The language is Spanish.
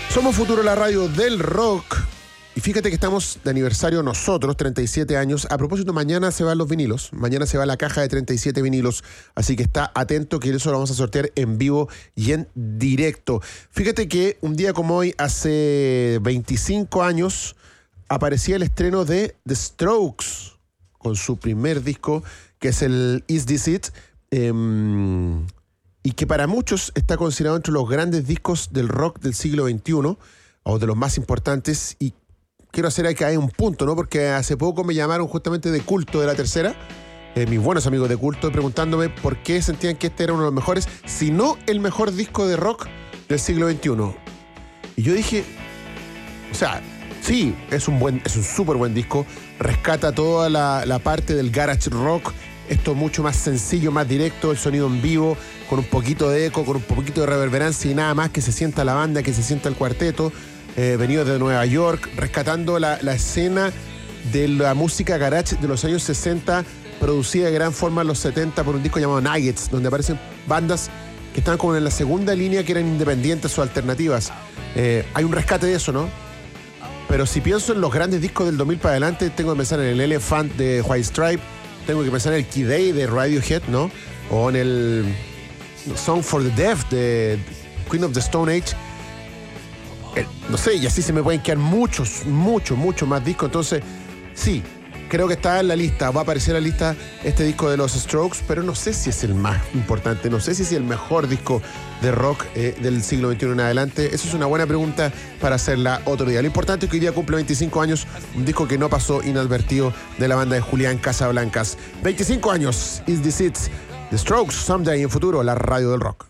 Somos Futuro, la radio del rock. Y fíjate que estamos de aniversario nosotros, 37 años. A propósito, mañana se van los vinilos. Mañana se va la caja de 37 vinilos. Así que está atento que eso lo vamos a sortear en vivo y en directo. Fíjate que un día como hoy, hace 25 años, aparecía el estreno de The Strokes con su primer disco, que es el Is This It? Y que para muchos está considerado entre los grandes discos del rock del siglo XXI, o de los más importantes. Y quiero hacer acá un punto, ¿no? Porque hace poco me llamaron justamente de Culto, de La Tercera, mis buenos amigos de Culto, preguntándome por qué sentían que este era uno de los mejores, si no el mejor disco de rock del siglo XXI. Y yo dije, o sea, sí, es un súper buen disco, rescata toda la parte del garage rock, esto mucho más sencillo, más directo, el sonido en vivo, con un poquito de eco, con un poquito de reverberancia y nada más, que se sienta la banda, que se sienta el cuarteto, venido de Nueva York, rescatando la escena de la música garage de los años 60, producida de gran forma en los 70 por un disco llamado Nuggets, donde aparecen bandas que están como en la segunda línea, que eran independientes o alternativas. Hay un rescate de eso, ¿no? Pero si pienso en los grandes discos del 2000 para adelante, tengo que pensar en el Elephant de White Stripe, tengo que pensar en el Key Day de Radiohead, ¿no? O en el Song for the Deaf de Queen of the Stone Age. No sé, y así se me pueden quedar muchos más discos. Entonces, sí, creo que está en la lista, va a aparecer en la lista este disco de los Strokes, pero no sé si es el más importante, no sé si es el mejor disco de rock del siglo XXI en adelante. Eso es una buena pregunta para hacerla otro día. Lo importante es que hoy día cumple 25 años, un disco que no pasó inadvertido de la banda de Julián Casablancas. 25 años, Is This It? The Strokes, Someday, en Futuro, la radio del rock.